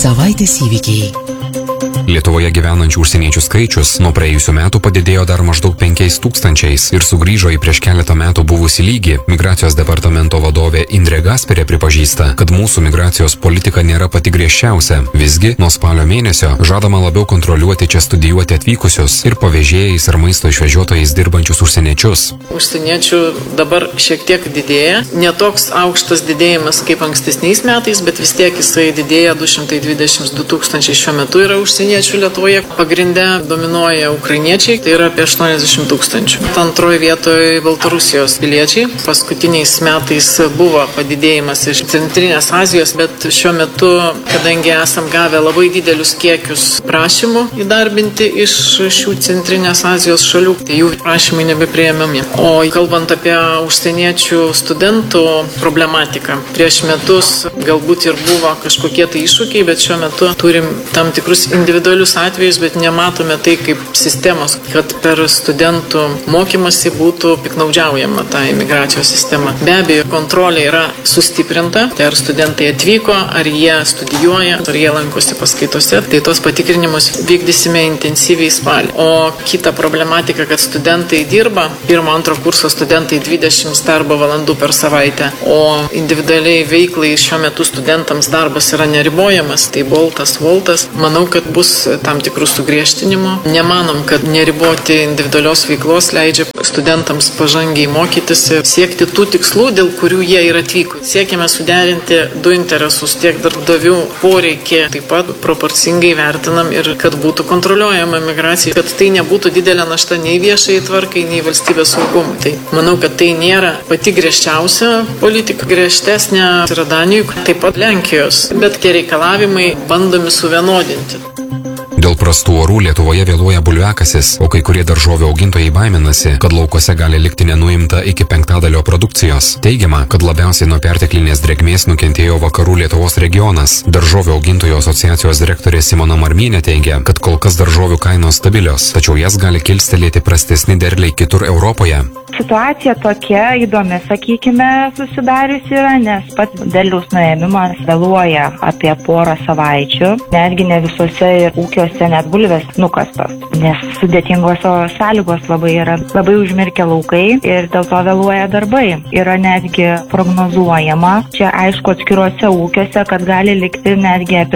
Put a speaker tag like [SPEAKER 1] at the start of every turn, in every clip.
[SPEAKER 1] Savaitės įvykiai.
[SPEAKER 2] Lietuvoje gyvenančių užsieniečių skaičius nuo praėjusių metų padidėjo dar maždaug 5000 ir sugrįžo į prieš keletą metų buvusį lygį. Migracijos departamento vadovė Indrė Gasperė pripažįsta, kad mūsų migracijos politika nėra pati griežčiausia. Visgi, nuo spalio mėnesio žadama labiau kontroliuoti čia studijuoti atvykusius ir pavežėjais ar maisto išvežiotojais dirbančius užsieniečius.
[SPEAKER 3] Užsieniečių dabar šiek tiek didėja. Netoks aukštas didėjimas kaip ankstesniais metais, bet vis tiek jisai didėja. 222 tūkstančiai šiuo metu yra užsieniečių Lietuvoje. Pagrinde dominuoja ukrainiečiai, tai yra apie 80 tūkstančių. Antroje vietoje Baltarusijos piliečiai. Paskutiniais metais buvo padidėjimas iš Centrinės Azijos, bet šiuo metu, kadangi esam gavę labai didelius kiekius prašymų įdarbinti iš šių Centrinės Azijos šalių, tai jų prašymai nebepriėmami. O kalbant apie užsieniečių studentų problematiką, prieš metus galbūt ir buvo kažkokie tai iššūkiai, bet šiuo metu turim tam tikrus individualius atvejus, bet nematome tai kaip sistemos, kad per studentų mokymasi būtų piknaudžiaujama ta imigracijos sistema. Be abejo, kontrolė yra sustiprinta, tai ar studentai atvyko, ar jie studijuoja, ar jie lankosi paskaitose, tai tos patikrinimus vykdysime intensyviai spalį. O kita problematika, kad studentai dirba, 1-2 kurso studentai 20 darbo valandų per savaitę, o individualiai veiklai šiuo metu studentams darbas yra neribojamas, tai boltas, voltas. Manau, kad bus tam tikrų sugriežtinimų. Nemanom, kad neriboti individualios veiklos leidžia studentams pažangiai mokytis ir siekti tų tikslų, dėl kurių jie yra atvyko. Siekime suderinti du interesus, tiek darbdavių poreikį, taip pat proporcingai vertinam ir kad būtų kontroliuojama migracija, kad tai nebūtų didelė našta nei viešai tvarkai, nei valstybės saugumui. Tai manau, kad tai nėra pati griežčiausia politika, griežtesnė yra Danijoje, taip pat Lenkijos, bet tie reikalavimai bandomi suvienodinti.
[SPEAKER 2] Dėl prastų orų Lietuvoje vėluoja bulviakasis, o kai kurie daržovių augintojai baiminasi, kad laukuose gali likti nenuimta iki 1/5 produkcijos. Teigiama, kad labiausiai nuo perteklinės drėgmės nukentėjo vakarų Lietuvos regionas. Daržovių augintojų asociacijos direktorė Simona Marmienė teigia, kad kol kas daržovių kainos stabilios, tačiau jas gali kilstelėti prastesni derliai kitur Europoje.
[SPEAKER 4] Situacija tokia įdomi, sakykime, susidariusi yra, nes pats derliaus nuėmimas vėluoja apie porą savaičių. Netgi ne visose ir ūkiuose net bulvės nukastos, nes sudėtingos sąlygos labai užmirkę laukai ir dėl to vėluoja darbai. Yra netgi prognozuojama, čia aišku atskiruose ūkiuose, kad gali likti netgi apie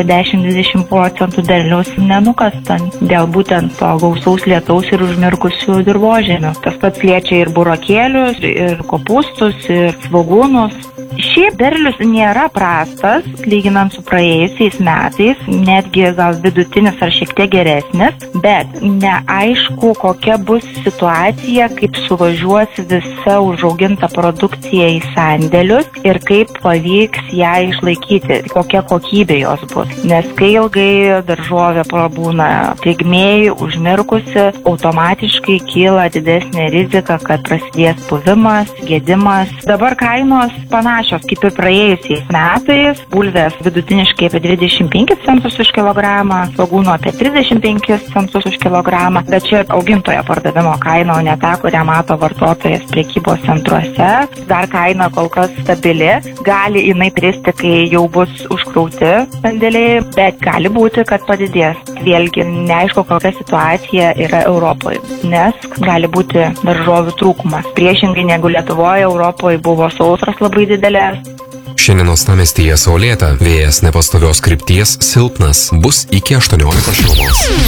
[SPEAKER 4] 10-20% derliaus nenukasta dėl būtent to gausaus lietaus ir užmirkusių dirvožemių. Tas pats liečia ir burokėlius, ir kopūstus, ir svogūnus. Šiaip derlius nėra prastas, lyginant su praėjusiais metais, netgi gal vidutinis ar šiek tiek geresnis, bet neaišku, kokia bus situacija, kaip suvažiuos visa užauginta produkcija į sandėlius ir kaip pavyks ją išlaikyti, kokia kokybė jos bus. Nes kai ilgai daržovė prabūna drėgmėj, užmirkusi, automatiškai kyla didesnė rizika, kad prasidės puvimas, gedimas. Dabar kainos panašios kaip ir praėjusiais metais, bulvės vidutiniškai apie 25 centus už kilogramą, svogūnų apie 35 centus už kilogramą, bet čia augintojo pardavimo kaina, o ne ta, kurią mato vartotojas prekybos centruose. Dar kaina kol kas stabili, gali jinai kristi, kai jau bus užkrauti sandėliai, bet gali būti, kad padidės. Vėlgi neaišku, kokia situacija yra Europoje, nes gali būti daržovių trūkumas. Priešingai negu Lietuvoje, Europoje buvo sausros labai didelės.
[SPEAKER 2] Šiandien uostamiestyje saulėta, vėjas nepastovios krypties silpnas, bus iki 18 šilumos.